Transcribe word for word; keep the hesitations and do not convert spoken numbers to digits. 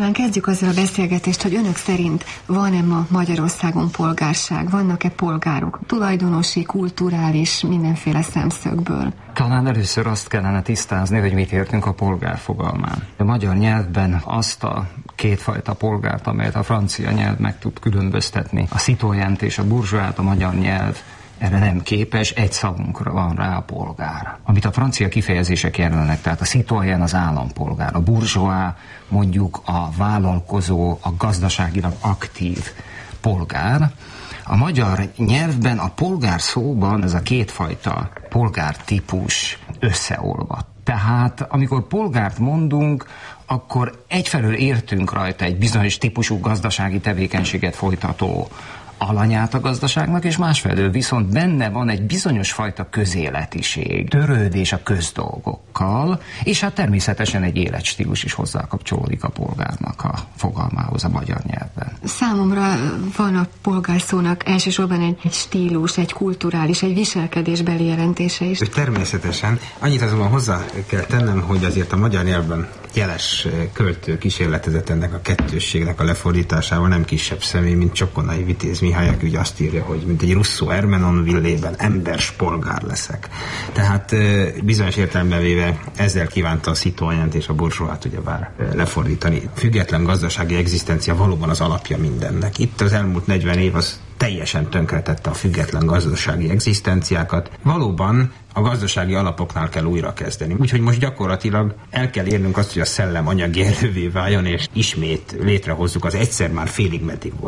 talán kezdjük azzal a beszélgetést, hogy önök szerint van-e ma Magyarországon polgárság? Vannak-e polgárok? Tulajdonosi, kulturális, mindenféle szemszögből. Talán először azt kellene tisztázni, hogy mit értünk a polgár fogalmán. A magyar nyelvben azt a kétfajta polgárt, amelyet a francia nyelv meg tud különböztetni, a citoyent és a burzsóát, a magyar nyelv erre nem képes, egy szavunkra van rá a polgár. Amit a francia kifejezések jelölnek, tehát a citoyen az állampolgár, a burzsóá mondjuk a vállalkozó, a gazdaságilag aktív polgár. A magyar nyelvben a polgár szóban ez a kétfajta polgártípus összeolvad. Tehát amikor polgárt mondunk, akkor egyfelől értünk rajta egy bizonyos típusú gazdasági tevékenységet folytató alanyát a gazdaságnak, és másfelől viszont benne van egy bizonyos fajta közéletiség, törődés a közdolgokkal, és hát természetesen egy életstílus is hozzá kapcsolódik a polgárnak a fogalmához a magyar nyelvben. Számomra van a polgárszónak elsősorban egy, egy stílus, egy kulturális, egy viselkedésbeli jelentése is. Természetesen. Annyit azonban hozzá kell tennem, hogy azért a magyar nyelvben jeles költő kísérletezett ennek a kettősségnek a lefordításával, nem kisebb személy, mint Csokonai Vitéz Mihály, aki ugye azt írja, hogy mint egy Rousseau Ermenonville-ben embers polgár leszek. Tehát bizonyos értelemben véve ezzel kívánta a citoyent és a burzsóát ugyebár lefordítani. Független gazdasági egzisztencia valóban az alapja mindennek. Itt az elmúlt negyven év az teljesen tönkretette a független gazdasági egzisztenciákat. Valóban a gazdasági alapoknál kell újra kezdeni. Úgyhogy most gyakorlatilag el kell érnünk azt, hogy a szellem anyagi erővé váljon, és ismét létrehozzuk az egyszer már félig meddig volt